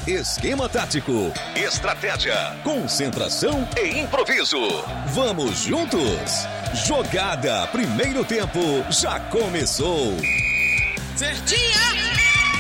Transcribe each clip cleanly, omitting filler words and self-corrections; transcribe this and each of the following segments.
Esquema tático, estratégia, concentração e improviso. Vamos juntos? Jogada Primeiro Tempo já começou. Certinha!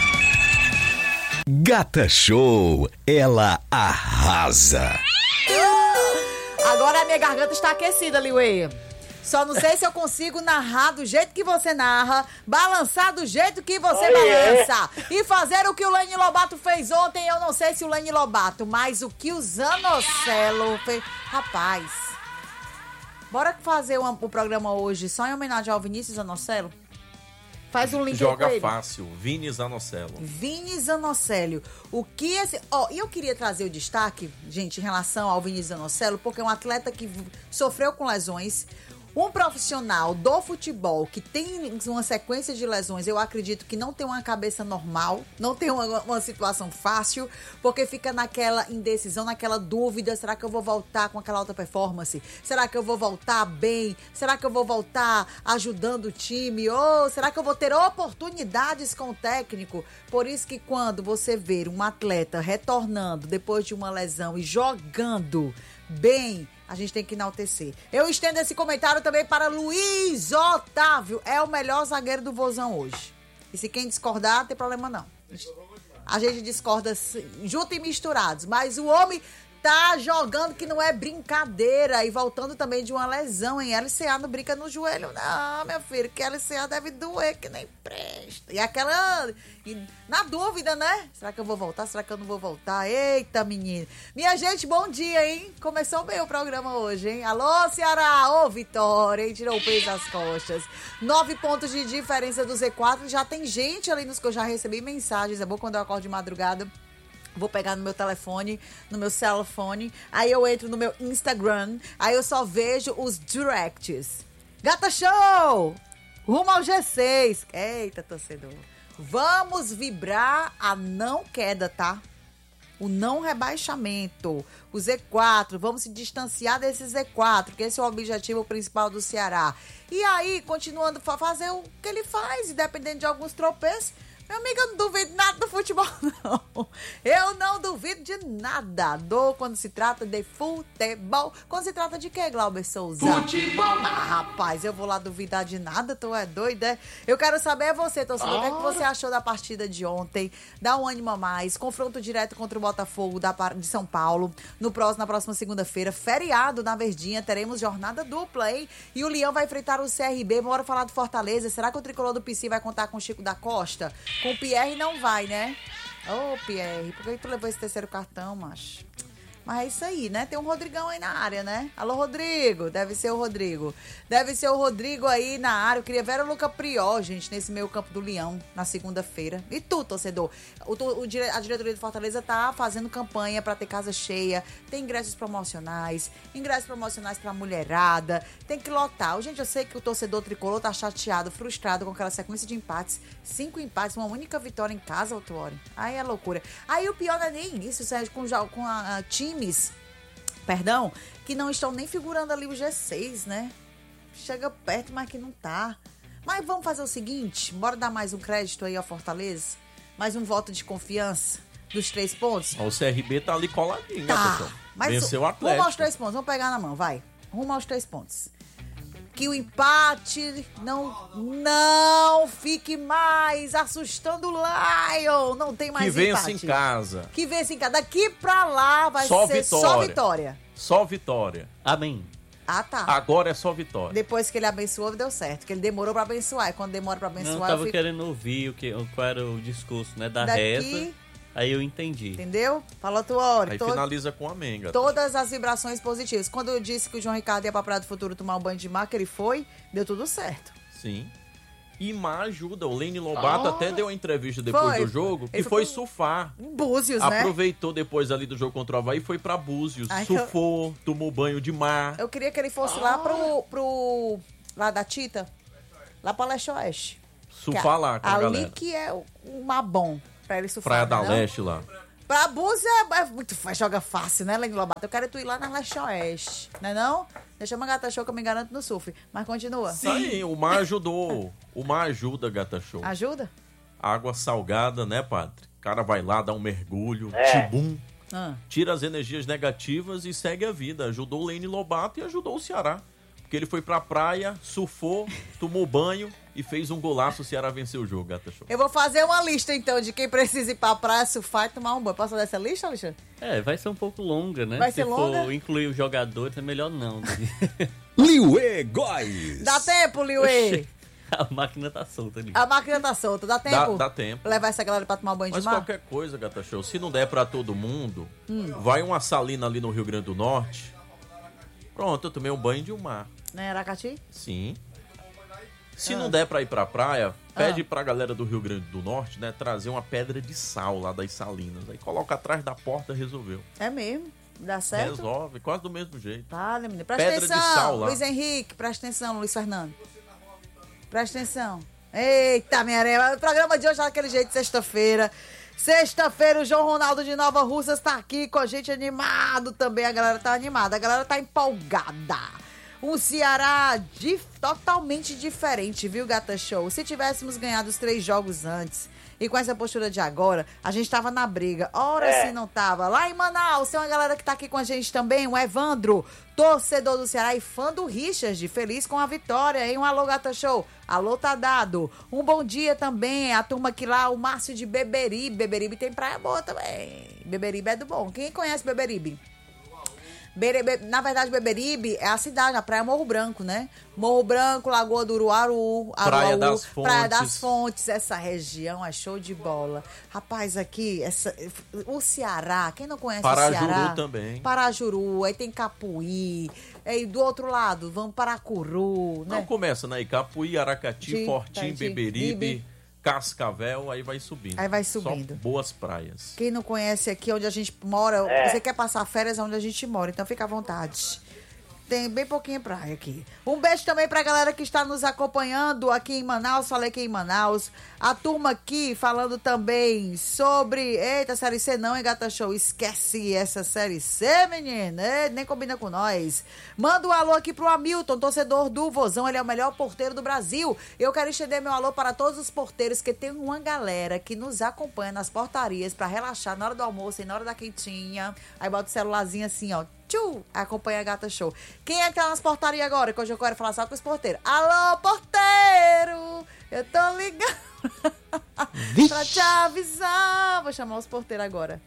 Gata Show, ela arrasa. Agora a minha garganta está aquecida, Liuê. Só não sei se eu consigo narrar do jeito que você narra, balançar do jeito que você balança. E fazer o que o Lene Lobato fez ontem, eu não sei se o Lene Lobato, mas o que o Zanocelo fez... Rapaz, bora fazer o programa hoje só em homenagem ao Vinícius Zanocelo? Faz um link Joga aí. fácil, Vini Zanocelo. Vini Zanocelo. O que esse... E eu queria trazer o destaque, gente, em relação ao Vini Zanocelo, porque é um atleta que sofreu com lesões. Um profissional do futebol que tem uma sequência de lesões, eu acredito que não tem uma cabeça normal, não tem uma situação fácil, porque fica naquela indecisão, naquela dúvida, será que eu vou voltar com aquela alta performance? Será que eu vou voltar bem? Será que eu vou voltar ajudando o time? Ou será que eu vou ter oportunidades com o técnico? Por isso que quando você vê um atleta retornando depois de uma lesão e jogando bem, a gente tem que enaltecer. Eu estendo esse comentário também para Luiz Otávio. É o melhor zagueiro do Vozão hoje. E se quem discordar, não tem problema não. A gente discorda junto e misturados. Mas o homem tá jogando que não é brincadeira. E voltando também de uma lesão em LCA. Não brinca no joelho não, meu filho. Que LCA deve doer que nem presta. E aquela... na dúvida, né? Será que eu vou voltar? Será que eu não vou voltar? Eita, menino. Minha gente, bom dia, hein? Começou bem o programa hoje, hein? Alô, Ceará! Ô, vitória, hein? Tirou o peso das costas. 9 pontos de diferença do Z4. Já tem gente ali nos que eu já recebi mensagens. É bom quando eu acordo de madrugada. Vou pegar no meu telefone, no meu cellphone. Aí eu entro no meu Instagram. Aí eu só vejo os directs. Gata Show! Rumo ao G6. Eita, torcedor. Vamos vibrar a não queda, tá? O não rebaixamento. O Z4. Vamos se distanciar desse Z4, que esse é o objetivo principal do Ceará. E aí, continuando a fazer o que ele faz, dependendo de alguns tropeços. Meu amigo, eu não duvido nada do futebol, não. Eu não duvido de nada. Quando se trata de futebol. Quando se trata de quê, Glauber Souza? Futebol! Rapaz, eu vou lá duvidar de nada, tu é doido, é? Eu quero saber você, torcedor, o que é que você achou da partida de ontem? Dá um ânimo a mais. Confronto direto contra o Botafogo de São Paulo. Na próxima segunda-feira, feriado na Verdinha, teremos jornada dupla, hein? E o Leão vai enfrentar o CRB. Bora falar do Fortaleza. Será que o tricolor do PC vai contar com o Chico da Costa? Com o Pierre não vai, né? Ô, Pierre, por que tu levou esse terceiro cartão, macho? Mas é isso aí, né? Tem um Rodrigão aí na área, né? Alô, Rodrigo. Deve ser o Rodrigo. Deve ser o Rodrigo aí na área. Eu queria ver o Luca Priol, gente, nesse meio campo do Leão, na segunda-feira. E tu, torcedor? A diretoria do Fortaleza tá fazendo campanha pra ter casa cheia. Tem ingressos promocionais pra mulherada. Tem que lotar. Gente, eu sei que o torcedor tricolor tá chateado, frustrado com aquela sequência de empates. 5 empates, uma única vitória em casa, Autuori. Aí é loucura. Aí o pior não é nem isso, Sérgio, com times, que não estão nem figurando ali o G6, né? Chega perto, mas que não tá. Mas vamos fazer o seguinte, bora dar mais um crédito aí ao Fortaleza? Mais um voto de confiança dos 3 pontos? O CRB tá ali coladinho, Tá, né, pessoal? mas venceu o Atlético. Rumo aos 3 pontos, vamos pegar na mão, vai. Rumo aos 3 pontos. Que o empate não fique mais assustando o Lion. Não tem mais empate. empate. Que vença em casa. Que vença em casa. Daqui pra lá vai Só ser só vitória. Só vitória. Amém. Ah, tá. Agora é só vitória. Depois que ele abençoou, deu certo. Que ele demorou pra abençoar. E quando demora pra abençoar, Não, eu tava querendo ouvir qual era o discurso, né, da reza. Aí eu entendi. Entendeu? Falou tua hora. Aí finaliza com a Menga. Todas as vibrações positivas. Quando eu disse que o João Ricardo ia pra Praia do Futuro tomar um banho de mar, que ele foi, deu tudo certo. Sim. E má ajuda. O Lene Lobato até deu uma entrevista depois do jogo, que foi surfar. Em Búzios, né? Aproveitou depois ali do jogo contra o Avaí e foi pra Búzios. Surfou, tomou banho de mar. Eu queria que ele fosse lá pro... lá da Tita. Lá pra Leste Oeste. Surfar lá com a galera. Ali que é o mar bom pra ele surfar. Praia da Leste lá. Pra Búzios é muito... Joga fácil, né, Lene Lobato? Eu quero tu ir lá na Leste Oeste. Não é não? Deixa uma Gata Show que eu me garanto no surf. Mas continua. Sim, o mar ajuda, Gata Show. Ajuda? Água salgada, né, padre? O cara vai lá, dá um mergulho, tibum, tira as energias negativas e segue a vida. Ajudou o Lene Lobato e ajudou o Ceará. Porque ele foi pra praia, surfou, tomou banho e fez um golaço. O Ceará venceu o jogo, Gata Show. Eu vou fazer uma lista, então, de quem precisa ir pra praia, surfar e tomar um banho. Posso fazer essa lista, Alexandre? Vai ser um pouco longa, né? Vai ser longa? Se for incluir os jogadores, é melhor não. Liuê Góes. Dá tempo, Liuê? A máquina tá solta ali. A máquina tá solta. Dá tempo? Dá tempo. Levar essa galera pra tomar banho Mas de mar? qualquer coisa, Gata Show, se não der pra todo mundo, vai uma salina ali no Rio Grande do Norte. Pronto, eu tomei um banho de mar. Né, Aracati? Sim. Se não der pra ir pra praia, pede pra galera do Rio Grande do Norte, né, trazer uma pedra de sal lá das salinas. Aí coloca atrás da porta, resolveu. É mesmo? Dá certo? Resolve, quase do mesmo jeito. Tá, né, menino? Presta Pedra atenção, de sal lá. Luiz Henrique. Presta atenção, Luiz Fernando. Presta atenção. Eita, minha areia. O programa de hoje tá daquele jeito, sexta-feira. Sexta-feira, o João Ronaldo de Nova Russas tá aqui com a gente, animado também. A galera tá animada, a galera tá empolgada. Um Ceará totalmente diferente, viu, Gata Show? Se tivéssemos ganhado os 3 jogos antes e com essa postura de agora, a gente tava na briga. Ora, se não tava. Lá em Manaus, tem uma galera que tá aqui com a gente também, o Evandro, torcedor do Ceará e fã do Richard, feliz com a vitória, hein? Um alô, Gata Show. Alô, tá dado. Um bom dia também, a turma aqui lá, o Márcio de Beberibe. Beberibe tem praia boa também. Beberibe é do bom. Quem conhece Beberibe? Na verdade, Beberibe é a cidade, a praia Morro Branco, né? Morro Branco, Lagoa do Uruaru, Praia das Fontes, essa região é show de bola. Rapaz, aqui, o Ceará, quem não conhece o Ceará? Parajuru também. Parajuru, aí tem Capuí, aí do outro lado, vamos para Paracuru, né? Não começa, né? Capuí, Aracati, Fortim, Beberibe, Cascavel, aí vai subindo. Aí vai subindo. Só boas praias. Quem não conhece aqui onde a gente mora, você quer passar férias onde a gente mora, então fica à vontade. Tem bem pouquinha praia aqui. Um beijo também pra galera que está nos acompanhando aqui em Manaus. Falei que em Manaus. A turma aqui falando também sobre... Eita, Série C não, hein, Gata Show? Esquece essa Série C, menina. Nem combina com nós. Manda um alô aqui pro Hamilton, torcedor do Vozão. Ele é o melhor porteiro do Brasil. Eu quero estender meu alô para todos os porteiros, que tem uma galera que nos acompanha nas portarias pra relaxar na hora do almoço e na hora da quentinha. Aí bota o celularzinho assim, ó. Acompanha a Gata Show. Quem é que tá nas portarias agora? Que hoje eu quero falar só com os porteiros. Alô, porteiro! Eu tô ligando pra te avisar. Vou chamar os porteiros agora.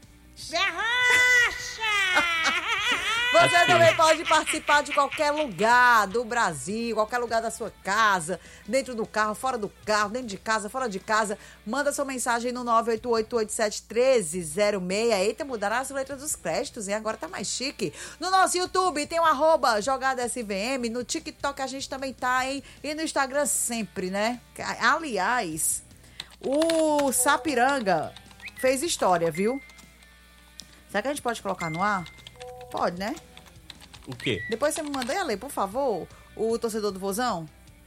Você também pode participar de qualquer lugar do Brasil, qualquer lugar da sua casa, dentro do carro, fora do carro, dentro de casa, fora de casa. Manda sua mensagem no 988871306. Eita, mudaram as letras dos créditos, hein? Agora tá mais chique. No nosso YouTube tem o @JogadSVM. No TikTok a gente também tá, hein? E no Instagram sempre, né? Aliás, o Sapiranga fez história, viu? Será que a gente pode colocar no ar? Pode, né? O quê? Depois você me manda aí, Ale, por favor, o torcedor do Vozão.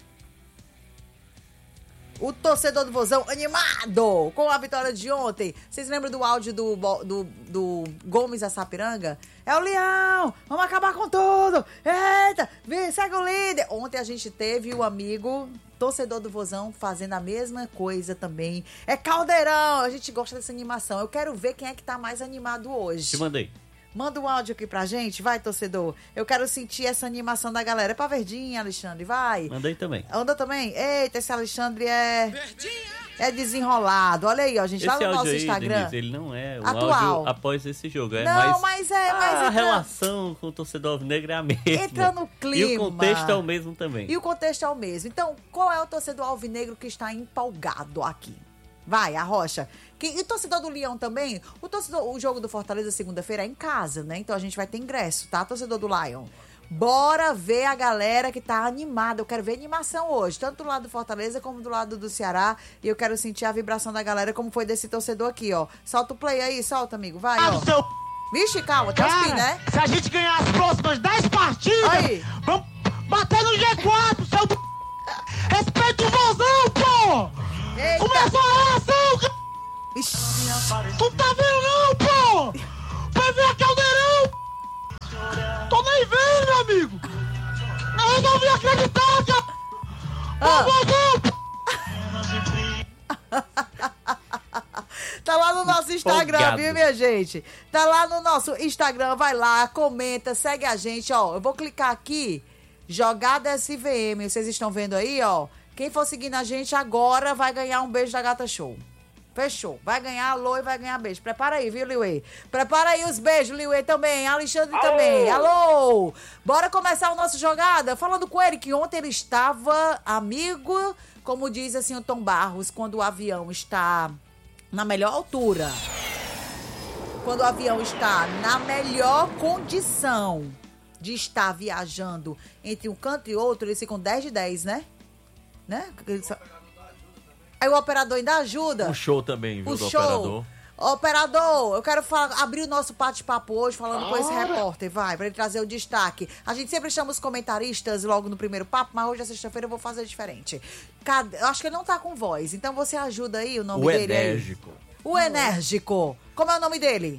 O torcedor do Vozão animado com a vitória de ontem. Vocês lembram do áudio do Gomes a Sapiranga? É o Leão! Vamos acabar com tudo! Eita! Segue o líder! Ontem a gente teve o amigo torcedor do Vozão fazendo a mesma coisa também. É Caldeirão! A gente gosta dessa animação. Eu quero ver quem é que tá mais animado hoje. Te mandei. Manda um áudio aqui pra gente, vai, torcedor. Eu quero sentir essa animação da galera. É pra Verdinha, Alexandre, vai. Mandei também. Anda também? Eita, esse Alexandre é desenrolado. Olha aí, ó, gente, lá no nosso Instagram. Denise, ele não é o atual áudio após esse jogo. Não, mas a relação com o torcedor alvinegro é a mesma. Entra no clima. E o contexto é o mesmo também. E o contexto é o mesmo. Então, qual é o torcedor alvinegro que está empolgado aqui? Vai, Arrocha. E o torcedor do Leão também? O jogo do Fortaleza segunda-feira é em casa, né? Então a gente vai ter ingresso, tá, torcedor do Lion? Bora ver a galera que tá animada. Eu quero ver animação hoje, tanto do lado do Fortaleza como do lado do Ceará. E eu quero sentir a vibração da galera, como foi desse torcedor aqui, ó. Solta o play aí, solta, amigo, vai, ó. Vixe, calma, tem uns né? Se a gente ganhar as próximas 10 partidas, aí, vamos bater no G4, seu respeita o Vozão, pô! Eita. Começou a relação, cara! Ixi. Tu tá vendo não, pô? Vai ver a Caldeirão! Tô nem vendo, meu amigo! Eu resolvi acreditar, cara! Tá Tá lá no nosso Instagram, viu, minha gente? Tá lá no nosso Instagram, vai lá, comenta, segue a gente, ó. Eu vou clicar aqui, Jogada SVM, vocês estão vendo aí, ó. Quem for seguindo a gente agora vai ganhar um beijo da Gata Show. Fechou. Vai ganhar alô e vai ganhar beijo. Prepara aí, viu, Liuê? Prepara aí os beijos, Liuê também. Alexandre também. Alô! Bora começar o nosso Jogada? Falando com ele que ontem ele estava amigo, como diz assim o Tom Barros, quando o avião está na melhor altura. Quando o avião está na melhor condição de estar viajando entre um canto e outro, eles ficam 10 de 10, né? Aí o operador ainda ajuda. O show também, viu, do operador. Operador, eu quero abrir o nosso bate-papo hoje falando com esse repórter, vai, pra ele trazer o destaque. A gente sempre chama os comentaristas logo no primeiro papo, mas hoje, é sexta-feira, eu vou fazer diferente. Eu acho que ele não tá com voz, então você ajuda aí o nome dele. O Enérgico. Aí. O Enérgico. Como é o nome dele?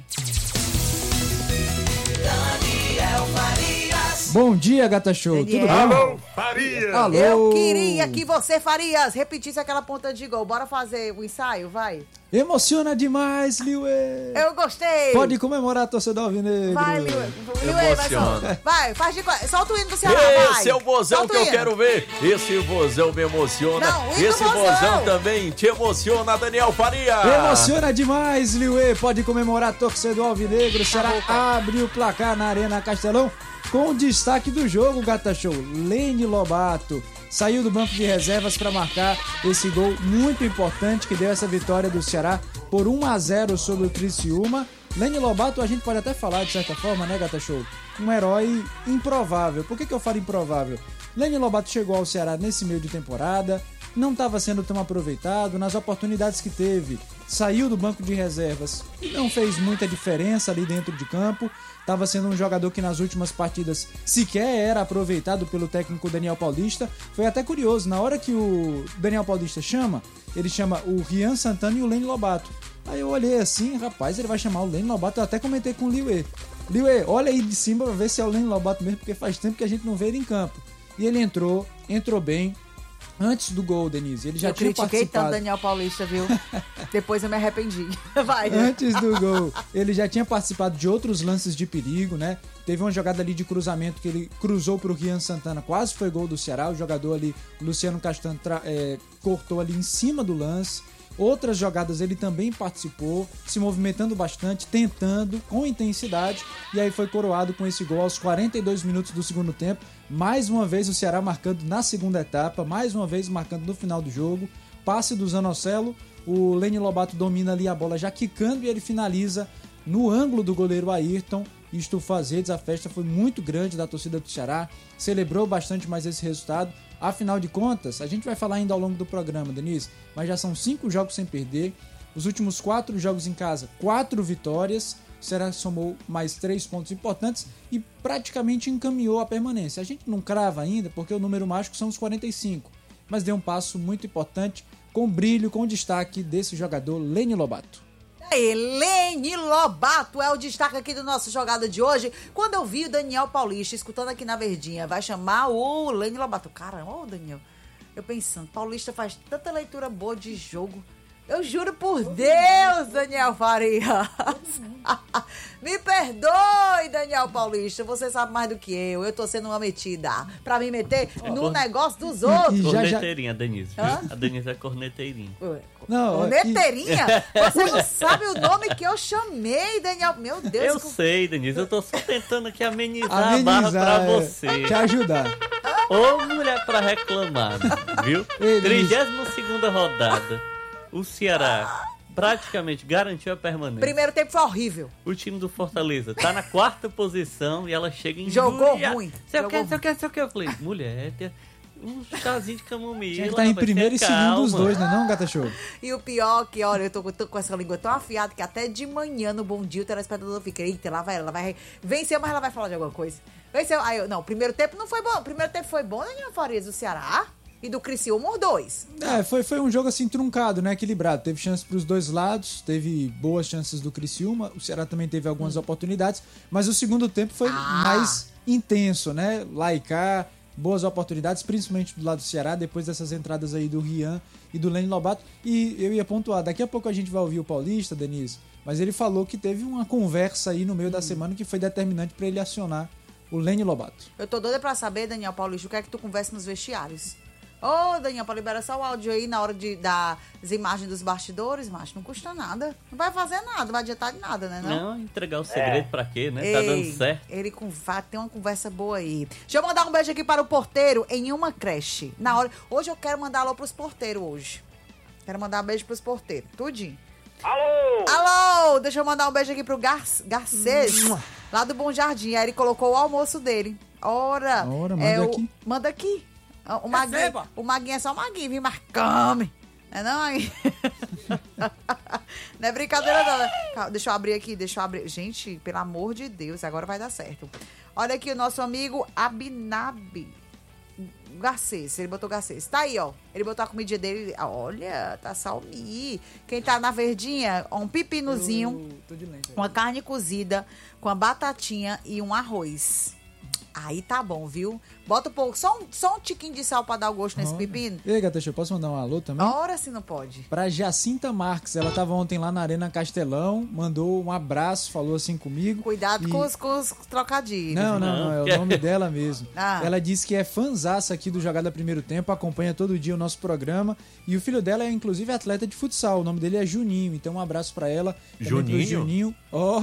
Daniel Farias. Bom dia, Gata Show. Daniel. Tudo bem? Alô, Farias. Alô. Eu queria que você, Farias, repetisse aquela ponta de gol. Bora fazer o ensaio, vai. Emociona demais, Liuê. Eu gostei. Pode comemorar, torcedor alvinegro. Vai, Liuê. Liuê, vai, faz de... Solta o hino do Ceará, vai. Esse é o vozão que eu quero ver. Esse vozão me emociona. Não, o hino esse vozão também te emociona, Daniel Faria. Emociona demais, Liuê. Pode comemorar, torcedor alvinegro. Será abre o placar na Arena Castelão com o destaque do jogo, Gata Show. Lene Lobato saiu do banco de reservas para marcar esse gol muito importante que deu essa vitória do Ceará por 1-0 sobre o Criciúma. Lene Lobato, a gente pode até falar de certa forma, né, Gata Show? Um herói improvável. Por que eu falo improvável? Lene Lobato chegou ao Ceará nesse meio de temporada, não estava sendo tão aproveitado, nas oportunidades que teve, saiu do banco de reservas e não fez muita diferença ali dentro de campo. Estava sendo um jogador que nas últimas partidas sequer era aproveitado pelo técnico Daniel Paulista. Foi até curioso, na hora que o Daniel Paulista chama, ele chama o Rian Santana e o Lene Lobato. Aí eu olhei assim, rapaz, ele vai chamar o Lene Lobato. Eu até comentei com o Liuê. Liuê, olha aí de cima pra ver se é o Lene Lobato mesmo, porque faz tempo que a gente não vê ele em campo. E ele entrou bem. Antes do gol, Denise, ele já tinha participado. Eu critiquei tanto Daniel Paulista, viu? Depois eu me arrependi. Vai. Antes do gol, ele já tinha participado de outros lances de perigo, né? Teve uma jogada ali de cruzamento que ele cruzou pro Rian Santana, quase foi gol do Ceará. O jogador ali, Luciano Castan, cortou ali em cima do lance. Outras jogadas ele também participou, se movimentando bastante, tentando com intensidade, e aí foi coroado com esse gol aos 42 minutos do segundo tempo. Mais uma vez o Ceará marcando na segunda etapa, mais uma vez marcando no final do jogo. Passe do Zanocelo, o Lene Lobato domina ali a bola já quicando e ele finaliza no ângulo do goleiro Ayrton. Estufou as redes, a festa foi muito grande da torcida do Ceará, celebrou bastante mais esse resultado. Afinal de contas, a gente vai falar ainda ao longo do programa, Denise, mas já são 5 jogos sem perder, os últimos 4 jogos em casa, 4 vitórias, o Ceará somou mais 3 pontos importantes e praticamente encaminhou a permanência. A gente não crava ainda porque o número mágico são os 45, mas deu um passo muito importante, com brilho, com destaque desse jogador, Lene Lobato. Lene Lobato é o destaque aqui do nosso Jogada de hoje. Quando eu vi o Daniel Paulista escutando aqui na Verdinha, vai chamar o Lene Lobato. Caramba, ô Daniel, eu pensando, Paulista faz tanta leitura boa de jogo. Eu juro por Deus, Daniel Farias. Me perdoe, Daniel Paulista. Você sabe mais do que eu. Eu tô sendo uma metida pra me meter no negócio dos outros. Corneteirinha, Denise. A Denise é corneteirinha. Não, corneteirinha? Você não sabe o nome que eu chamei, Daniel. Meu Deus. Eu sei, Denise. Eu tô só tentando aqui amenizar a barra pra você. Te ajudar. Ô, mulher pra reclamar, viu? 32ª rodada. O Ceará praticamente garantiu a permanência. Primeiro tempo foi horrível. O time do Fortaleza tá na 4ª posição e ela chega em... Jogou ruim. Sei o que. Eu falei, mulher, tem um chazinho de camomila. Ele tá em primeiro e segundo os dois, não Gata Show? E o pior que, olha, eu tô com essa língua tão afiada que até de manhã no Bom Dia o telespectador fica, eita, lá vai ela vai vencer, mas ela vai falar de alguma coisa. Venceu, aí eu, não, primeiro tempo não foi bom. Primeiro tempo foi bom, Daniel Farias, do Ceará. E do Criciúma, os dois. Foi um jogo assim truncado, né? Equilibrado. Teve chances pros dois lados, teve boas chances do Criciúma. O Ceará também teve algumas oportunidades, mas o segundo tempo foi mais intenso, né? Lá e cá, boas oportunidades, principalmente do lado do Ceará, depois dessas entradas aí do Rian e do Lene Lobato. E eu ia pontuar, daqui a pouco a gente vai ouvir o Paulista, Denise, mas ele falou que teve uma conversa aí no meio da semana que foi determinante para ele acionar o Lene Lobato. Eu tô doida pra saber, Daniel Paulista, o que é que tu conversa nos vestiários? Ô, Daniel, pra liberar só o áudio aí na hora das imagens dos bastidores, macho, não custa nada. Não vai fazer nada, não vai adiantar de nada, né? Não, entregar o segredo pra quê, né? Tá dando certo. Ele tem uma conversa boa aí. Deixa eu mandar um beijo aqui para o porteiro em uma creche. Hoje eu quero mandar alô pros porteiros hoje. Quero mandar um beijo pros porteiros, tudinho. Alô! Deixa eu mandar um beijo aqui pro Garcês, lá do Bom Jardim. Aí ele colocou o almoço dele. Ora, manda aqui. Manda aqui. O Maguinho é só o Maguinho, viu? Mas come. Não é não, aí? Não é brincadeira não, né? Calma, deixa eu abrir aqui, Gente, pelo amor de Deus, agora vai dar certo. Olha aqui o nosso amigo Abinab Garcês, ele botou Garcês. Tá aí, ó. Ele botou a comidinha dele. Olha, tá salmi. Quem tá na verdinha, um pepinozinho, uma carne cozida, com a batatinha e um arroz. Aí tá bom, viu? Bota um pouco, só um tiquinho de sal pra dar o gosto nesse pepino. E aí, Gata, eu posso mandar um alô também? Ora, se não pode. Pra Jacinta Marques, ela tava ontem lá na Arena Castelão, mandou um abraço, falou assim comigo. Cuidado com os trocadilhos. Não, é o nome dela mesmo. Ela disse que é fanzaça aqui do Jogada Primeiro Tempo, acompanha todo dia o nosso programa. E o filho dela é, inclusive, atleta de futsal. O nome dele é Juninho, então um abraço pra ela. Juninho? Ó.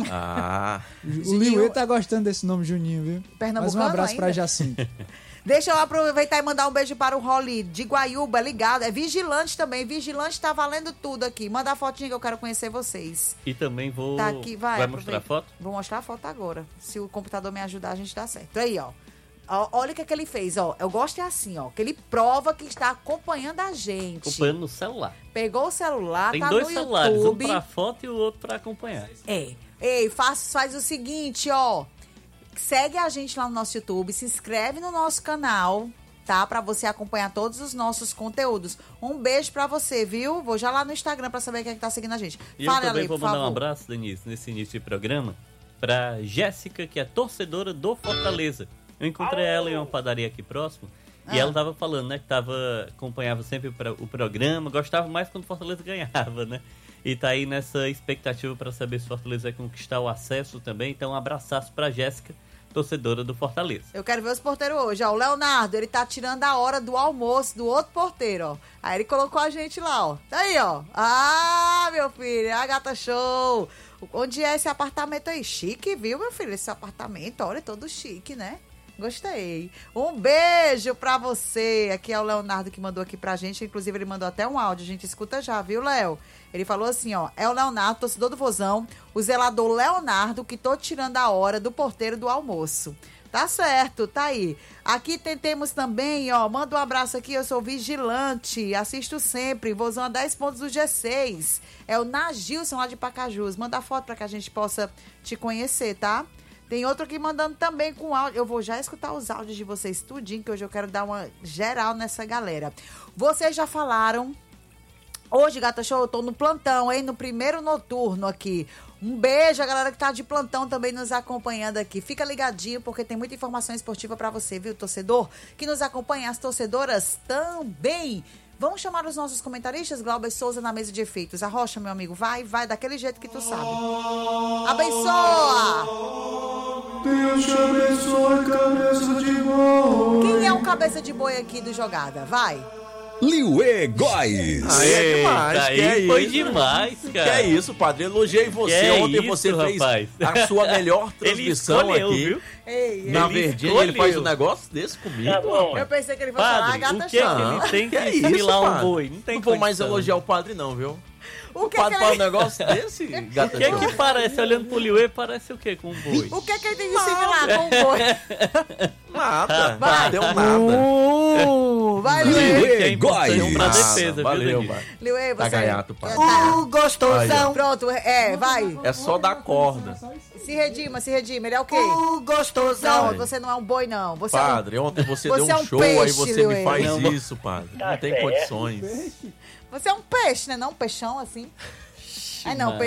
O Liuê tá gostando desse nome, Juninho, viu? Pernambucano. Mais um abraço ainda? Pra Jacinta. Deixa eu aproveitar e mandar um beijo para o Rolly de Guaiúba, ligado. É vigilante também. Vigilante tá valendo tudo aqui. Manda a fotinha que eu quero conhecer vocês. E também vou... Tá aqui, vai mostrar a foto? Vou mostrar a foto agora. Se o computador me ajudar, a gente dá certo. Aí, ó. Olha o que ele fez, ó. Eu gosto assim, ó. Que ele prova que está acompanhando a gente. Acompanhando no celular. Pegou o celular, Tem tá dois no celulares, YouTube. um pra foto e o outro pra acompanhar. Ei, faz o seguinte, ó. Segue a gente lá no nosso YouTube, se inscreve no nosso canal, tá? Pra você acompanhar todos os nossos conteúdos. Um beijo pra você, viu? Vou já lá no Instagram pra saber quem é que tá seguindo a gente. E eu também vou mandar um abraço, Denise, nesse início de programa, pra Jéssica, que é torcedora do Fortaleza. Eu encontrei ela em uma padaria aqui próximo e ela tava falando, né, que acompanhava sempre o programa, gostava mais quando o Fortaleza ganhava, né? E tá aí nessa expectativa pra saber se o Fortaleza vai conquistar o acesso também. Então, um abraço pra Jéssica, torcedora do Fortaleza. Eu quero ver os porteiros hoje, ó. O Leonardo, ele tá tirando a hora do almoço do outro porteiro, ó. Aí ele colocou a gente lá, ó. Tá aí, ó. Ah, meu filho, a gata show. Onde é esse apartamento aí? Chique, viu, meu filho? Esse apartamento, olha, todo chique, né? Gostei. Um beijo pra você. Aqui é o Leonardo que mandou aqui pra gente. Inclusive, ele mandou até um áudio. A gente escuta já, viu, Léo? Ele falou assim, ó. É o Leonardo, torcedor do Vozão. O zelador Leonardo, que tô tirando a hora do porteiro do almoço. Tá certo, tá aí. Aqui temos também, ó. Manda um abraço aqui. Eu sou vigilante. Assisto sempre. Vozão a 10 pontos do G6. É o Nagilson lá de Pacajus. Manda a foto pra que a gente possa te conhecer, tá? Tem outro aqui mandando também com áudio. Eu vou já escutar os áudios de vocês tudinho, que hoje eu quero dar uma geral nessa galera. Vocês já falaram. Hoje, Gata Show, eu tô no plantão, hein? No primeiro noturno aqui. Um beijo a galera que tá de plantão também nos acompanhando aqui. Fica ligadinho, porque tem muita informação esportiva pra você, viu, torcedor? Que nos acompanha, as torcedoras também. Vamos chamar os nossos comentaristas, Glauber Souza na mesa de efeitos. Arrocha, meu amigo, vai daquele jeito que tu sabe. Abençoa! Deus te abençoe, cabeça de boi. Quem é o cabeça de boi aqui do Jogada? Vai! Liuê Góes. Aí é demais. Aí foi demais, cara. Que é isso, padre. Elogiei você. Ontem isso, você fez rapaz. a sua melhor transmissão ele escolheu, aqui. Viu? Ei, Na Verdinha, ele faz um negócio desse comigo, rapaz. eu pensei que ele fosse falar Padre, Gata o que Show. ele tem que Que é isso, assimilar um padre? boi? Não tem Não vou mais condição. elogiar o padre, não, viu? O que padre que fala um ele... negócio desse, Gata O que Show? que parece, olhando pro Liuê, parece o quê com um boi? O que ele tem de similar com o boi? Nada. Vai. Não deu nada. Vai, Liuê. Liuê. Que é importante pra Nada. defesa, Valeu, viu, padre. Liuê, você... Tá gaiato, padre. Gostosão. Pronto, vai. É só dar corda. Se redima. Ele é o quê? Gostosão. Não, você não é um boi, não. Você Padre, ontem você Você deu é um um show, peixe, aí você Liuê. me faz Não, isso, padre. Não tem condições. Você é um peixe, né? Não um peixão assim. Ai, não,